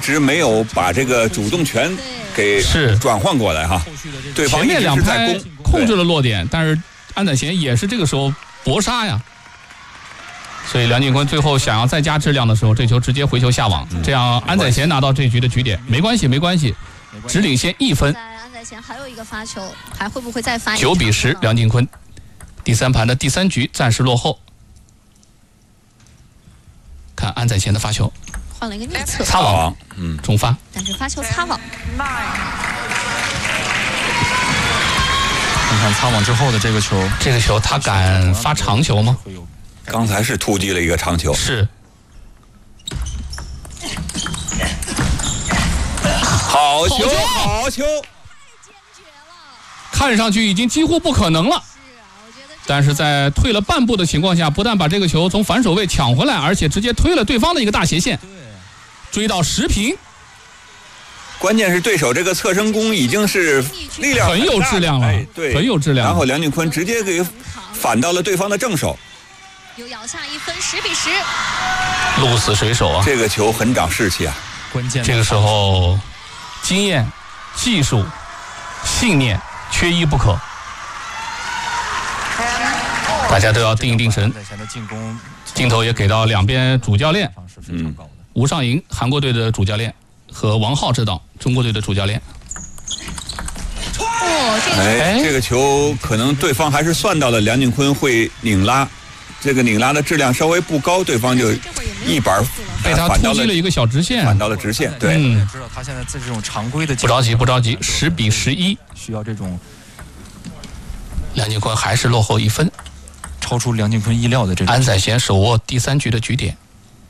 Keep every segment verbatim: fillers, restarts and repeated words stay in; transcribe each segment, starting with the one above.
直没有把这个主动权给转换过来哈。对方前面两拍控制了落点，但是安宰贤也是这个时候搏杀呀。所以梁靖昆最后想要再加质量的时候，这球直接回球下网，这样安宰贤拿到这局的局点，没关系，没关系，只领先一分。 安宰贤还有一个发球，还会不会再发？ 九比十，梁靖昆第三盘的第三局暂时落后。看安宰贤的发球， 换了一个逆侧， 擦网，嗯，中发， 但是发球擦网。 看看擦网之后的这个球， 这个球他敢发长球吗？ 刚才是突击了一个长球， 是。 好球，好球！ 看上去已经几乎不可能了。但是在退了半步的情况下，不但把这个球从反手位抢回来，而且直接推了对方的一个大斜线，追到十平。 关键是对手这个侧身攻已经是力量很有质量了， 哎、对， 很有质量。 然后梁靖昆直接给反到了对方的正手， 又咬下一分，十比十。 鹿死水手啊！ 这个球很长士气啊。 关键这个时候，经验、技术、信念缺一不可。大家都要定一定神。镜头也给到两边主教练， 嗯， 吴尚莹韩国队的主教练和王浩指导中国队的主教练。 哦，这个哎，这个球可能对方还是算到了梁靖昆会拧拉，这个拧拉的质量稍微不高，对方就一板被他突击了一个小直线， 反到了直线。对， 嗯， 知道他现在在这种常规的， 不着急，不着急，十比十一， 需要这种。 梁靖昆还是落后一分。 超出梁靖昆意料的这种。 安宰贤手握第三局的局点，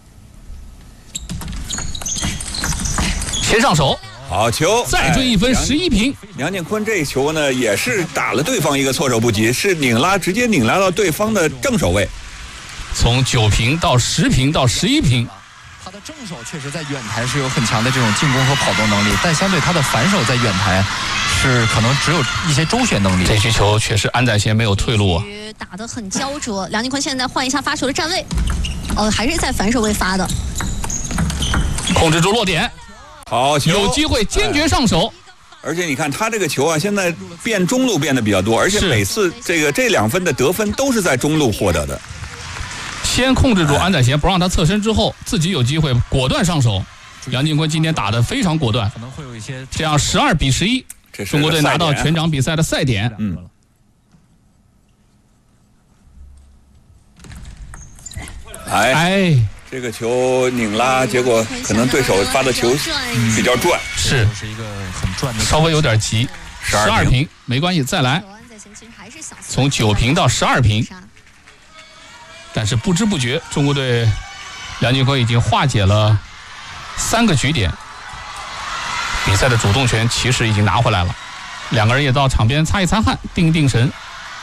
先上手， 好球， 再追一分，十一平。 梁靖昆这一球呢，也是打了对方一个措手不及，是拧拉，直接拧拉到对方的正手位， 从九平到十平到十一平。 他的正手确实在远台是有很强的这种进攻和跑动能力，但相对他的反手在远台是可能只有一些周旋能力。 这局球确实安宰贤没有退路啊， 打得很焦灼。梁靖昆现在换一下发球的站位，哦，还是在反手位发的， 控制住落点， 好球， 有机会坚决上手。 而且你看他这个球啊，现在变中路变得比较多，而且每次这个这两分的得分都是在中路获得的。 先控制住安宰贤，不让他侧身之后，自己有机会果断上手。梁靖昆今天打得非常果断， 可能会有一些这样十二比十一，中国队拿到全场比赛的赛点。 嗯。哎哎， 这个球拧拉，结果可能对手发的球比较转， 是是一个很转的， 稍微有点急。十二平没关系，再来，从九平到十二平。但是不知不觉，中国队梁靖昆已经化解了三个局点，比赛的主动权其实已经拿回来了。两个人也到场边擦一擦汗，定一定神。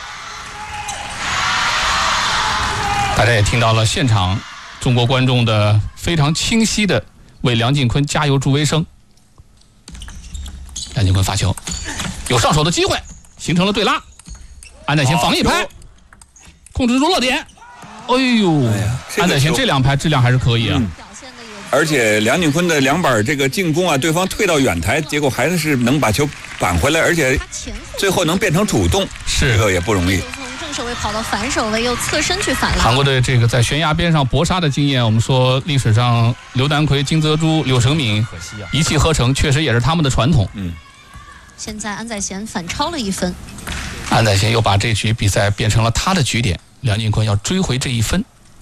大家也听到了现场中国观众的非常清晰的为梁靖昆加油助威声。梁靖昆发球，有上手的机会，形成了对拉。安宰贤防一拍，控制住落点。哎呦，哎呀这个、安宰贤这两拍质量还是可以啊。嗯、 而且梁靖昆的两板这个进攻啊，对方退到远台，结果还是能把球扳回来，而且最后能变成主动， 是这个也不容易。 从正手位跑到反手位，又侧身去反拉。 韩国队这个在悬崖边上搏杀的经验，我们说历史上刘丹奎、金泽洙、柳成敏一气呵成，确实也是他们的传统。 嗯。 现在安宰贤反超了一分， 安宰贤又把这局比赛变成了他的局点。梁靖昆要追回这一分，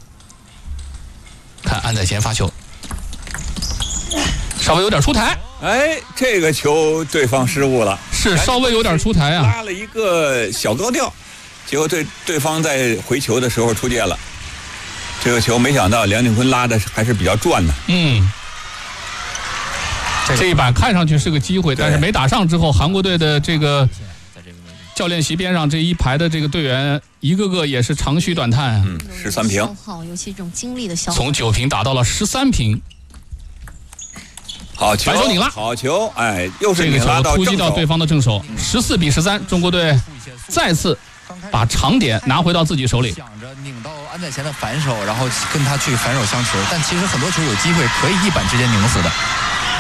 看安宰贤发球，稍微有点出台。 哎，这个球对方失误了， 是稍微有点出台啊， 拉了一个小高调，结果对对方在回球的时候出界了。这个球没想到梁靖昆拉的还是比较转的。 嗯，这一板看上去是个机会，但是没打上之后，韩国队的这个教练席边上这一排的这个队员，一个个也是长吁短叹。 嗯，十三平， 消耗，尤其这种精力的消耗。 从九平打到了十三平。 好球， 反手拧拉， 好球，哎，又是拧拉到突击到对方的正手，十四比十三，中国队再次把长点拿回到自己手里。 想着拧到安宰贤的反手，然后跟他去反手相持，但其实很多球有机会可以一板之间拧死的。